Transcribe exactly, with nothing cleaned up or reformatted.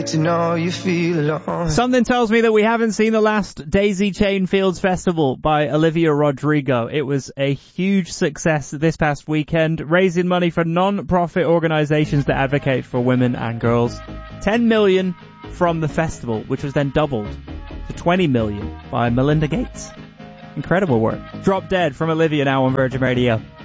To know you feel alone. Something tells me that we haven't seen the last Daisy Chain Fields Festival by Olivia Rodrigo. It was a huge success this past weekend, raising money for non-profit organisations that advocate for women and girls. ten million from the festival, which was then doubled to twenty million by Melinda Gates. Incredible work. Drop Dead from Olivia now on Virgin Radio.